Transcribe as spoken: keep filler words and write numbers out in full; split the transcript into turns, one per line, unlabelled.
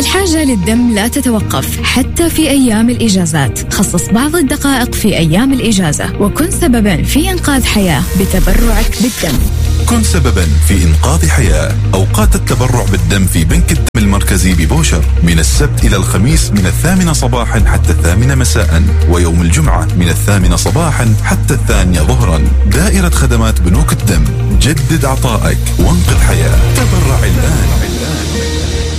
الحاجة للدم لا تتوقف حتى في أيام الإجازات. خصص بعض الدقائق في أيام الإجازة وكن سبباً في إنقاذ حياة بتبرعك بالدم.
كن سبباً في إنقاذ حياة. أوقات التبرع بالدم في بنك الدم المركزي ببوشر من السبت إلى الخميس من الثامنة صباحاً حتى الثامنة مساءً، ويوم الجمعة من الثامنة صباحاً حتى الثانية ظهراً. دائرة خدمات بنوك الدم، جدد عطائك وانقذ حياة. تبرع الآن.